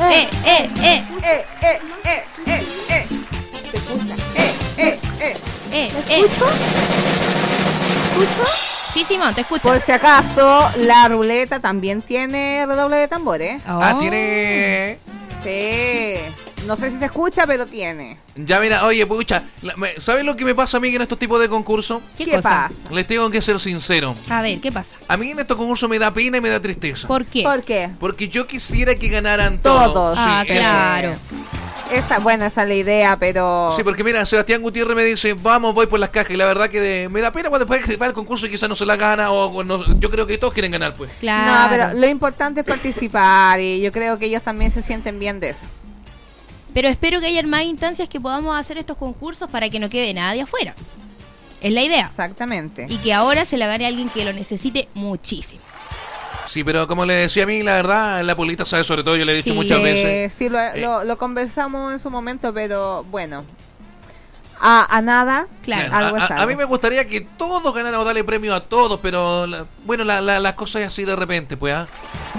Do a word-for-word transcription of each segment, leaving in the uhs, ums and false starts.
eh, eh, eh, eh, eh, eh, eh, eh. ¿Se escucha? Eh, eh, eh. eh, ¿Me eh. escucho? ¿Me escucho? Sí, Simón, te escucho. Por si acaso, la ruleta también tiene redoble de tambores. Oh. Ah, tiene... Sí. No sé si se escucha, pero tiene. Ya mira, oye, pucha, la- me- ¿sabes lo que me pasa a mí en estos tipos de concursos? ¿Qué, ¿Qué cosa? pasa? Les tengo que ser sincero. A ver, ¿qué pasa? A mí en estos concursos me da pena y me da tristeza. ¿Por qué? ¿Por qué? Porque yo quisiera que ganaran todos. Todos. Ah, Sí, eso. claro. Esa, bueno, esa es la idea, pero... Sí, porque mira, Sebastián Gutiérrez me dice, vamos, voy por las cajas. Y la verdad que de- me da pena cuando después que va el concurso y quizás no se la gana. O o no- yo creo que todos quieren ganar, pues. Claro. No, pero lo importante es participar y yo creo que ellos también se sienten bien de eso. Pero espero que haya más instancias que podamos hacer estos concursos para que no quede nadie afuera. Es la idea. Exactamente. Y que ahora se la gane a alguien que lo necesite muchísimo. Sí, pero como le decía a mí, la verdad, la polita sabe sobre todo, yo le he dicho Sí. muchas Eh, veces. sí, lo, lo- lo conversamos en su momento, pero bueno. A, a nada, Claro. A, algo es a- a algo. mí me gustaría que todos ganaran o darle premio a todos, pero la- bueno, la, la, las cosas es así de repente, pues, ¿ah?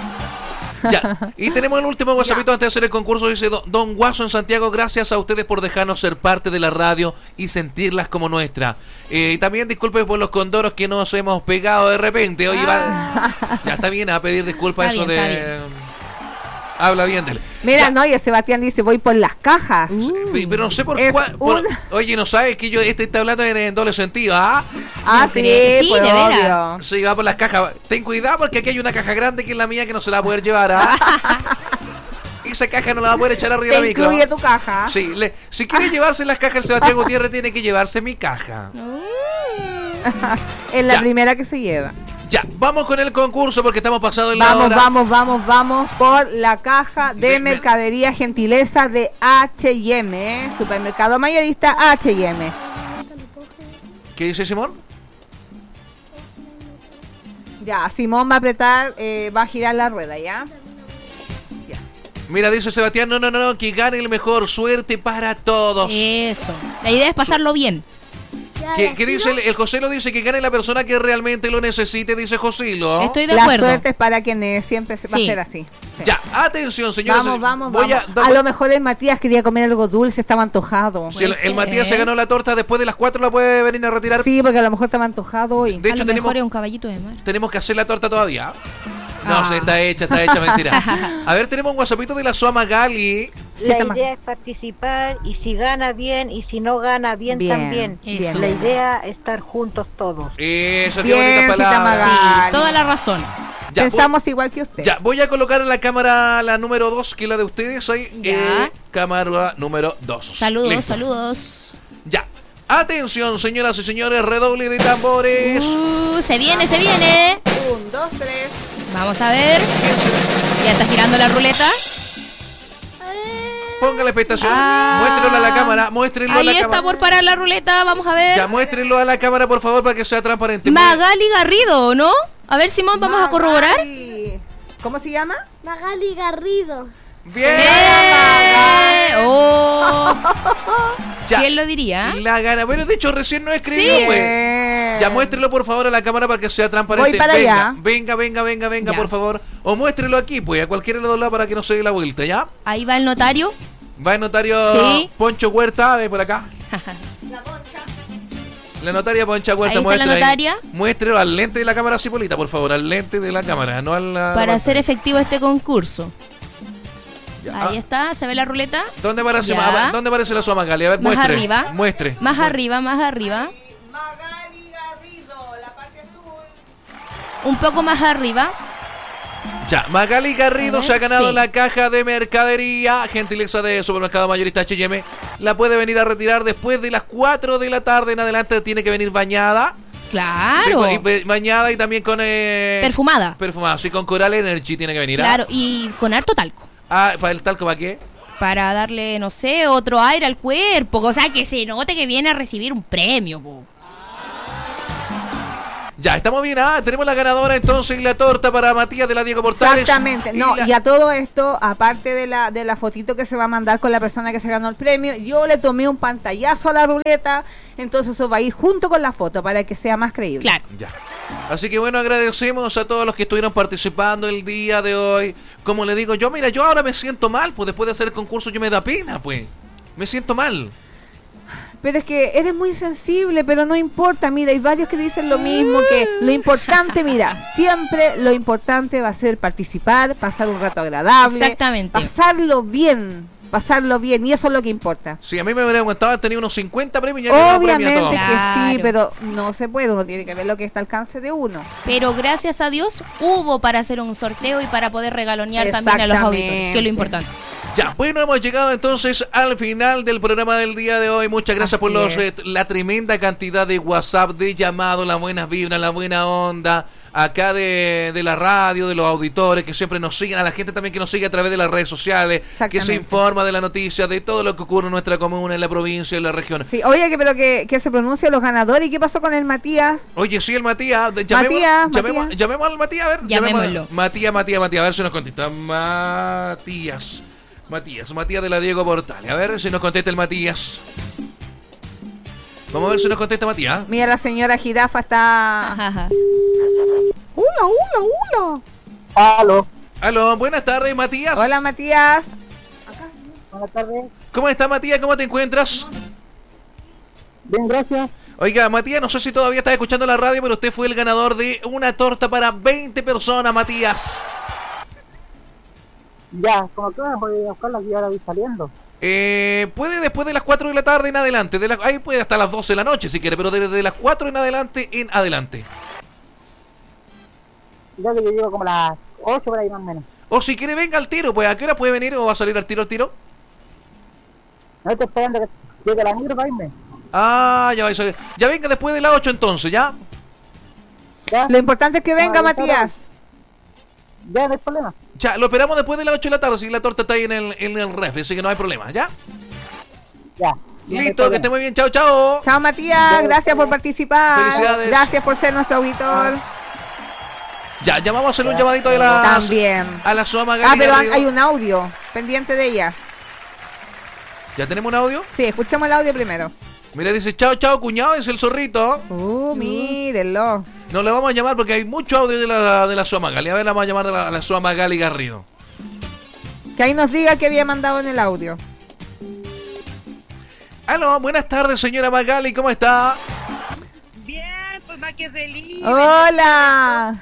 Ya, y tenemos el último WhatsAppito antes de hacer el concurso. Dice Don, Don Guaso en Santiago, gracias a ustedes por dejarnos ser parte de la radio y sentirlas como nuestra. Eh, y también disculpen por los condoros que nos hemos pegado de repente. Oye, va- ya está bien a pedir disculpas Está eso bien, de... está Habla bien de él. Mira, Ya. no, y el Sebastián dice, voy por las cajas. Sí, pero no sé por Es cuál. por- una- Oye, no sabes que yo este está hablando en, en doble sentido, ¿ah? Ah, Yo sí, creo- sí, pues, de veras. obvio. Sí, va por las cajas. Ten cuidado porque aquí hay una caja grande que es la mía que no se la va a poder llevar, ¿ah? Esa caja no la va a poder echar arriba de la Te micro. incluye tu caja. Sí, le- si quiere llevarse las cajas el Sebastián Gutiérrez tiene que llevarse mi caja. Es la Ya. primera que se lleva. Ya, vamos con el concurso porque estamos pasados en la Vamos, hora. vamos, vamos, vamos por la caja de, De- de- mercadería gentileza de H y M, ¿eh? Supermercado mayorista H y M. ¿Qué dice Simón? Ya, Simón va a apretar, eh, va a girar la rueda, ¿ya? Mira, dice Sebastián, no, no, no, no, que gane el mejor. Suerte para todos. Eso. La idea es pasarlo bien. ¿Qué, qué dice el, el José? Lo dice que gane la persona que realmente lo necesite, dice Josilo. Estoy de La acuerdo. suerte es para quienes siempre se va Sí. a hacer así. Sí. Ya, atención, señores. Vamos, vamos, Voy vamos. A, A, lo mejor el Matías quería comer algo dulce, estaba antojado. Si el, Puede el Matías ser. se ganó la torta después de las cuatro, la puede venir a retirar. Sí, porque a lo mejor estaba antojado hoy. De A hecho, lo tenemos, mejor es un caballito de mar. tenemos que hacer la torta todavía. No, Ah. sí, está hecha, está hecha, mentira. A ver, tenemos un WhatsAppito de la Suama Gali. Siete La más. idea es participar y si gana bien y si no gana bien, Bien, también. eso. La idea es estar juntos todos. Eso, qué Bien, bonitas Cita palabras. Magali. Sí, toda la razón. Ya, voy- Pensamos igual que usted. Ya, voy a colocar en la cámara la número dos, que es la de ustedes. Ahí, Ya. eh, cámara número dos. Saludos, Listo. saludos. Ya. Atención, señoras y señores, redoble de tambores. Uh, se viene, se viene. Un, dos, tres. Vamos a ver. Ya está girando la ruleta. Ponga la expectación. Ah. Muéstrenlo a la cámara. Muéstrenlo a Ahí la está cámara. por parar la ruleta. Vamos a ver. Ya, muéstrenlo a la cámara, por favor, para que sea transparente. Magali Garrido, ¿no? A ver, Simón, vamos a corroborar. Magali. ¿Cómo se llama? Magali Garrido. Bien. ¡Eh! ¡Oh! Ya. ¿Quién lo diría? La gana. Bueno, de hecho, recién no escribió, Sí. pues. Bien. Ya, muéstrelo por favor a la cámara para que sea transparente. Voy para venga, allá. venga, venga, venga, venga, Ya. por favor. O muéstrelo aquí, pues, a cualquiera de los dos lados para que no se dé la vuelta, ¿ya? Ahí va el notario. Va el notario Sí. Poncho Huerta, ve por acá. La notaria Poncha Huerta, Ahí está la muestre notaria. Muéstrelo al lente de la cámara, Cipolita, por favor, al lente de la cámara, no a la... Para la hacer pantalla. efectivo este concurso. Ya. Ahí está, ¿se ve la ruleta? ¿Dónde aparece, Ya. a ver, ¿dónde aparece la Suama Gali? A ver, Más muestre. arriba. Muestre. Más arriba, más arriba. Magali Garrido, la parte azul. Un poco más arriba. Ya, Magali Garrido A ver, se ha ganado sí. la caja de mercadería, gentileza de Supermercado Mayorista H y M. La puede venir a retirar después de las cuatro de la tarde en adelante. Tiene que venir bañada. Sí, Claro. con- y be- bañada y también con... Eh, Perfumada. perfumada. Sí, con Coral Energy tiene que venir. ¿ah? Claro, y con harto talco. Ah, ¿para el talco para qué? Para darle, no sé, otro aire al cuerpo. O sea, que se note que viene a recibir un premio, po. Ya, estamos bien. Ah, tenemos la ganadora entonces y la torta para Matías de la Diego Portales. Exactamente, Y no, la- y a todo esto, aparte de la de la fotito que se va a mandar con la persona que se ganó el premio, yo le tomé un pantallazo a la ruleta, entonces eso va a ir junto con la foto para que sea más creíble. Claro. Ya. Así que bueno, agradecemos a todos los que estuvieron participando el día de hoy. Como le digo, yo mira, yo ahora me siento mal, pues después de hacer el concurso yo me da pena, pues. Me siento mal. Pero es que eres muy sensible, pero no importa. Mira, hay varios que dicen lo mismo, que lo importante, mira, siempre lo importante va a ser participar, pasar un rato agradable. Exactamente. Pasarlo bien, pasarlo bien, y eso es lo que importa. Sí, a mí me hubiera gustado haber tenido unos cincuenta premios y ya tenía Obviamente premio a todos. que Claro. sí, pero no se puede, uno tiene que ver lo que está al alcance de uno. Pero gracias a Dios hubo para hacer un sorteo y para poder regalonear también a los Exactamente. auditores, que es lo importante. Ya, bueno, hemos llegado entonces al final del programa del día de hoy. Muchas gracias Así por los es. eh, la tremenda cantidad de WhatsApp, de llamados, las buenas vibras, la buena onda, acá de, de la radio, de los auditores que siempre nos siguen, a la gente también que nos sigue a través de las redes sociales, que se Exactamente. informa de la noticia, de todo lo que ocurre en nuestra comuna, en la provincia, en la región. Sí, oye, que pero que, que se pronuncien los ganadores. ¿Y qué pasó con el Matías? Oye, sí, el Matías, de- llamemos, Matías, llamemos, Matías. llamemos al Matías, a ver. Llamémoslo. llamémoslo. Matías, Matías, Matías, a ver si nos contesta. Matías, Matías, Matías de la Diego Portales, a ver si nos contesta el Matías. Vamos a ver si nos contesta Matías. Mira, la señora Jirafa está... Ajá. ¡Hula, hula, hula! Aló, Aló, buenas tardes, Matías. Hola, Matías. buenas tardes. ¿Cómo está, Matías? ¿Cómo te encuentras? Bien, gracias. Oiga, Matías, no sé si todavía está escuchando la radio, pero usted fue el ganador de una torta para veinte personas, Matías. Ya, como que voy a buscarla que ahora voy saliendo. Eh, puede después de las cuatro de la tarde en adelante. De la, ahí puede hasta las doce de la noche si quiere, pero desde las cuatro en adelante, en adelante. Ya que yo llego como a las ocho por ahí más o menos. O si quiere, venga al tiro. Pues, ¿a qué hora puede venir o va a salir al tiro al tiro? No estoy esperando que llegue la micro para irme. Ah, ya va a salir. Ya venga después de las ocho entonces, ¿ya? Ya, Lo importante es que venga, Ah, Matías. ya no hay problema. Ya, lo esperamos después de las ocho de la tarde. Si la torta está ahí en el, en el refri, así que no hay problema, ¿ya? Ya. ya no hay Listo, que problema. esté muy bien. Chao, chao. Chao, Matías. Gracias por participar. Felicidades. Gracias por ser nuestro auditor. Ya, ya vamos a hacer un llamadito de la... También. A la Soma Ah, pero Garrido. hay un audio pendiente de ella. ¿Ya tenemos un audio? Sí, escuchemos el audio primero. Mira, dice, chao, chao, cuñado, es el zorrito. Uh, mírenlo. No le vamos a llamar porque hay mucho audio de la, de la Soma Gali. A ver, la vamos a llamar de la, la Soma Gali Garrido. Que ahí nos diga que había mandado en el audio. Aló, buenas tardes, señora Magali, ¿cómo está? Bien, pues más que feliz. Hola.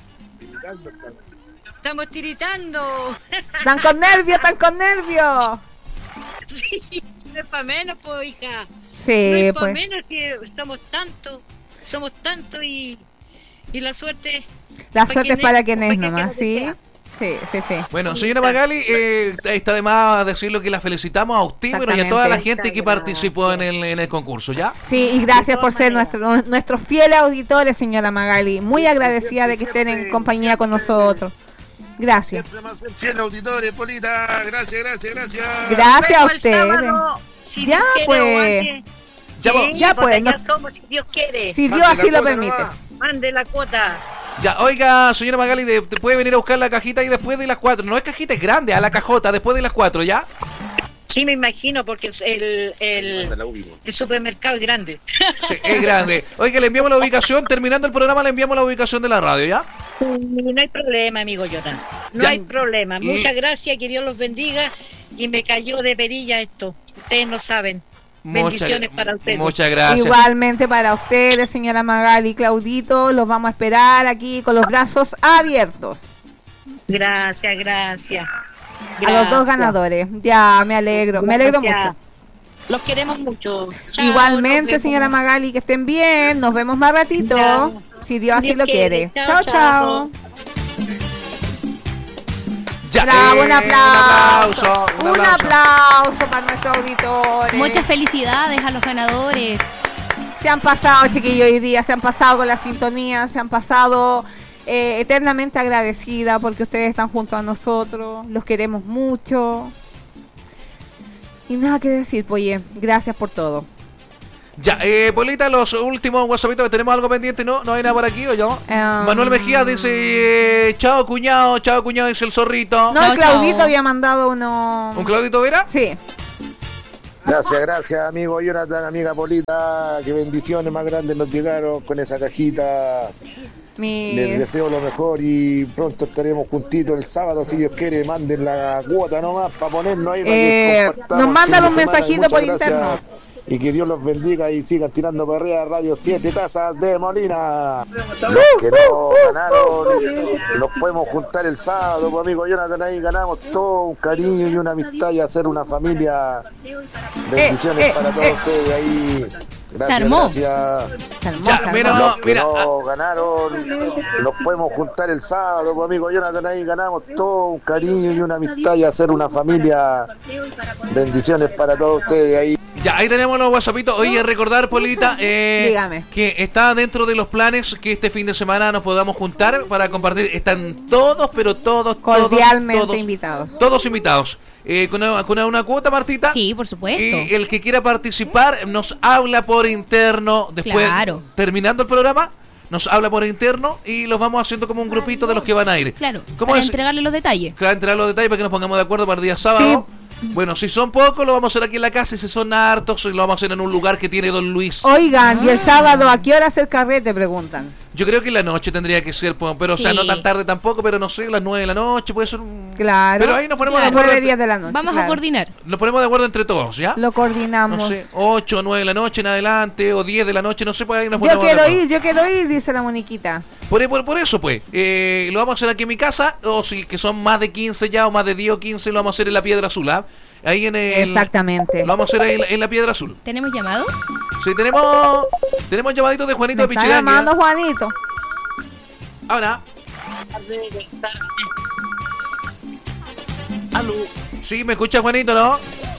Estamos tiritando. Están con nervios, están con nervios. Sí, no es para menos, pues, hija. No Sí, es para pues. menos si somos tantos, somos tantos y, y la suerte. La pa' suerte quien es para es, quien pa' es quien nomás, que ¿sí? sea. Sí, sí, sí. Bueno, señora Magali, eh, está de más decirlo que la felicitamos a usted bueno, y a toda la Exactamente. gente que participó en el, en el concurso, ¿ya? Sí, y gracias De por todas ser maneras. nuestro, nuestros fieles auditores, señora Magali. Muy agradecida de que estén en compañía con nosotros. Gracias. Siempre más fiel auditores, Polita. Gracias, gracias, gracias. Gracias a Bueno, el ustedes. sábado, si Ya, Dios quiere, pues. o antes. Ya, Sí, va- ya, porque pues, allá no- somos, si Dios quiere. Si Dios Mande la así lo cuota permite. nomás. Mande la cuota. Ya, oiga, señora Magali, de- te puede venir a buscar la cajita y después de las cuatro. No es cajita, es grande, a la cajota, después de las cuatro, ¿ya? Sí, me imagino, porque el, el, el supermercado es grande. Sí, es grande. Oiga, le enviamos la ubicación, terminando el programa le enviamos la ubicación de la radio, ¿ya? No hay problema, amigo Jonathan. No Ya. hay problema. Y- Muchas gracias, que Dios los bendiga. Y me cayó de perilla esto. Ustedes no saben. Bendiciones Muchas- para ustedes. Muchas gracias. Igualmente para ustedes, señora Magali y Claudito, los vamos a esperar aquí con los brazos abiertos. Gracias, gracias. A los dos Gracias. ganadores. Ya, me alegro, me alegro Gracias. mucho. Los queremos mucho. Chao, Igualmente, nos vemos. señora Magali, que estén bien. Nos vemos más ratito, Ya. si Dios así Dios lo quiere. quiere. Chao, Chao, chao. Ya, Bravo, eh, un aplauso. Un aplauso. Un aplauso para nuestros auditores. Muchas felicidades a los ganadores. Se han pasado, chiquillos, hoy día, se han pasado con la sintonía, se han pasado eh, eternamente agradecida porque ustedes están junto a nosotros, los queremos mucho. Y nada que decir, pues, oye, gracias por todo. Ya, eh, Polita, los últimos WhatsAppitos que tenemos algo pendiente, ¿no? ¿No hay nada por aquí o yo? Em, Manuel Mejía dice, eh, chao cuñado, chao cuñado, dice el zorrito. No, Chao, el Claudito chao. había mandado uno... ¿Un Claudito Vera? Sí, Gracias, gracias, amigo Jonathan, amiga Polita. Qué bendiciones más grandes nos llegaron con esa cajita. Mi... Les deseo lo mejor y pronto estaremos juntitos el sábado. Si Dios quiere, manden la cuota nomás para ponernos ahí. Para Eh, que compartamos nos mandan el un fin de semana. mensajito Muchas por gracias. interno. Y que Dios los bendiga y sigan tirando para arriba Radio siete Tazas de Molina. Los que no ganaron, los podemos juntar el sábado, pues, amigo Jonathan, ahí ganamos todo un cariño y una amistad y hacer una familia. Bendiciones Eh, eh, para todos eh. ustedes ahí. Gracias, Se armó. gracias. Se armó, Ya, se armó. mira, Los que mira, no ganaron, los podemos juntar el sábado, pues, amigo Jonathan, ahí ganamos todo un cariño y una amistad y hacer una familia. Bendiciones para todos ustedes ahí. Ya, ahí tenemos los WhatsAppitos. Oye, recordar, Polita, eh, Dígame. que está dentro de los planes que este fin de semana nos podamos juntar para compartir. Están todos, pero todos, todos, Cordialmente todos, invitados. todos invitados. Eh, con, una, con una, una cuota, Martita. Sí, por supuesto. Y el que quiera participar nos habla por interno después, Claro. terminando el programa, nos habla por interno y los vamos haciendo como un grupito de los que van a ir. Claro, ¿Cómo para es? entregarle los detalles. Claro, entregar los detalles para que nos pongamos de acuerdo para el día sábado. Bueno, si son pocos, lo vamos a hacer aquí en la casa. Y si son hartos, lo vamos a hacer en un lugar que tiene Don Luis. Oigan, ¿y Ah. el sábado a qué hora hace el carrete? Preguntan. Yo creo que en la noche tendría que ser, pues, pero o sea, Sí. no tan tarde tampoco, pero no sé, las nueve de la noche puede ser un... Claro. Pero ahí nos ponemos Claro. de acuerdo. nueve, diez Entre, de la noche. Vamos a claro. coordinar. nos ponemos de acuerdo entre todos, ¿ya? Lo coordinamos. No sé, ocho o nueve de la noche en adelante, o diez de la noche, no sé, pues ahí nos Yo ponemos de quiero acuerdo. ir, yo quiero ir, dice la Moniquita. Por, por, por eso, pues, eh, lo vamos a hacer aquí en mi casa, o si que son más de quince ya, o más de diez o quince, lo vamos a hacer en la Piedra Azul, ¿ah? Ahí en el... Exactamente. Lo vamos a hacer ahí en la, en la Piedra Azul. ¿Tenemos llamado? Sí, tenemos... Tenemos llamaditos de Juanito Me de está Pichiganga. llamando Juanito. Ahora. Aló. Sí, me escucha Juanito, ¿no?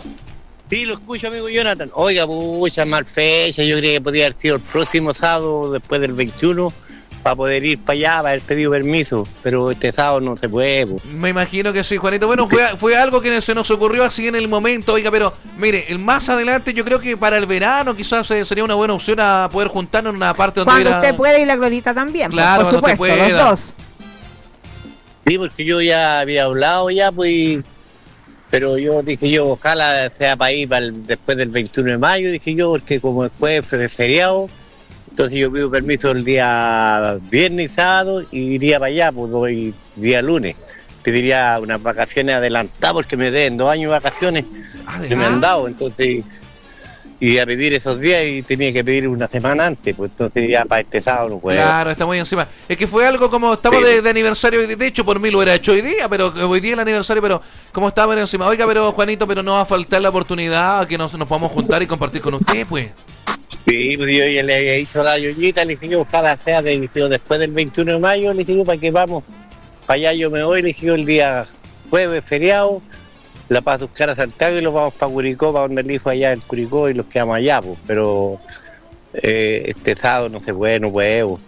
Sí, lo escucho, amigo Jonathan. Oiga, pucha, mal fecha. Yo creía que podía haber sido el próximo sábado, después del veintiuno, para poder ir para allá, para haber pedido permiso. Pero este sábado no se puede, po. Me imagino que sí, Juanito. Bueno, fue, fue algo que se nos ocurrió así en el momento, oiga, pero mire, el más adelante yo creo que para el verano quizás eh, sería una buena opción a poder juntarnos en una parte donde Cuando hubiera... usted pueda y la Glorita también. pues, Claro, por cuando usted supuesto, pueda. los dos. Sí, porque yo ya había hablado ya, pues, pero yo dije yo, ojalá sea para ir para el- después del veintiuno de mayo, dije yo, porque como después fue feriado, entonces yo pido permiso el día viernes y sábado y iría para allá, pues voy día lunes. Pediría unas vacaciones adelantadas porque me den dos años de vacaciones que me han dado, entonces iba a pedir esos días y tenía que pedir una semana antes, pues entonces ya para este sábado no puedo. Claro, está muy encima. Es que fue algo como estamos Sí. de, de aniversario, de de hecho por mí lo hubiera hecho hoy día, pero hoy día es el aniversario, pero como estaba encima. Oiga, pero Juanito, pero no va a faltar la oportunidad a que nos, nos podamos juntar y compartir con usted, pues. Sí, pues yo ya le hizo la yoyita, le dije yo, ojalá sea de, le dije yo, después del veintiuno de mayo, le dije yo, para que vamos, para allá yo me voy, le dije yo, el día jueves, feriado, la paso a buscar a Santiago y los vamos para Curicó, para donde el hijo allá en Curicó y los quedamos allá, pues, pero eh, este sábado no se puede, no puede, pues.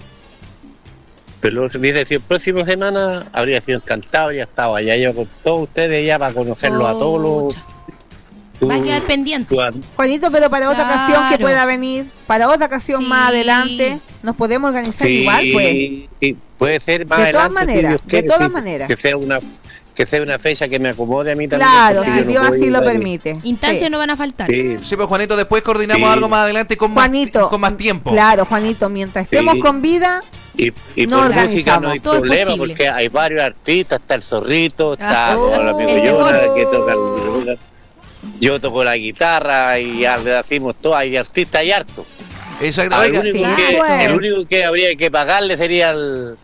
Pero lo dice, si el próximo semana habría sido encantado, ya estaba allá yo con todos ustedes allá para conocerlos a todos los... Va a quedar pendiente. tu- Juanito, pero para otra Claro. ocasión que pueda venir, para otra ocasión Sí. más adelante, nos podemos organizar Sí, igual, pues. sí, puede ser más De todas adelante, si maneras, Dios de quiere, todas sí, maneras. que sea una que sea una fecha que me acomode a mí también. Claro, porque si yo no Dios puedo así ir lo a- permite. Instancias Sí. no van a faltar. Sí, Sí, pues Juanito, después coordinamos Sí. algo más adelante con más, Juanito, con más tiempo. Claro, Juanito, mientras estemos Sí. con vida, y, y No por música no organizamos. hay Todo es problema posible. porque hay varios artistas, está el Zorrito, está Ah, con el oh, amigo el Jonah, mejor. que toca el- yo toco la guitarra y ya le decimos todo, hay artistas y harto. Exacto. Al Oiga, único sí, que, pues. el único que habría que pagarle sería el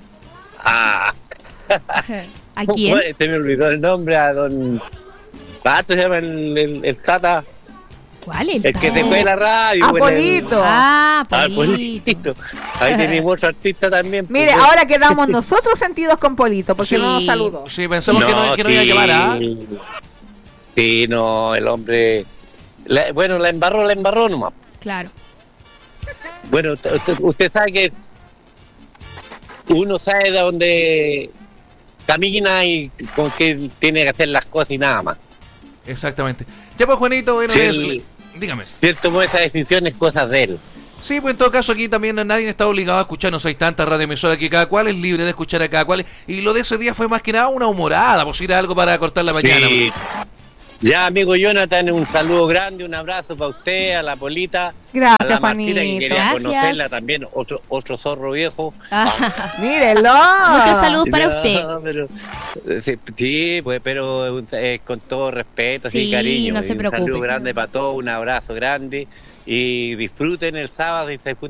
a ¿A quién? Se me olvidó el nombre, a don ¿cuánto se llama el, el, el Tata? ¿Cuál es? El que se fue de la radio. bueno, el- Apolito. Ah, Ah, Polito. Polito. Ahí tenemos otro artista también. pues, Mire, bueno. ahora quedamos nosotros sentidos con Polito, porque Sí. no nos saludó. sí, pensamos que no, que no iba a sí. llamar, ¿ah? Sí, no, el hombre. la- bueno, la embarró, la embarró nomás. Claro. Bueno, usted, usted- usted sabe que uno sabe de dónde camina y con qué tiene que hacer las cosas y nada más. Exactamente. Ya pues, Juanito, bueno, Sí, es- el- dígame. Si él tomó esa decisión es cosa de él. Sí, pues en todo caso aquí también nadie está obligado a escucharnos. Hay tantas radioemisoras que cada cual es libre de escuchar a cada cual. Y lo de ese día fue más que nada una humorada, pues era algo para cortar la mañana. Sí. Ya, amigo Jonathan, un saludo grande, un abrazo para usted, a la Polita, Gracias, a la Martina, que Juanito. quería Gracias. conocerla también, otro otro zorro viejo. Ah, Mírenlo. muchos saludos para No, usted. pero, eh, sí, sí, pues, pero eh, con todo respeto Sí, y cariño. no se Y un preocupe. saludo grande para todos, un abrazo grande y disfruten el sábado y se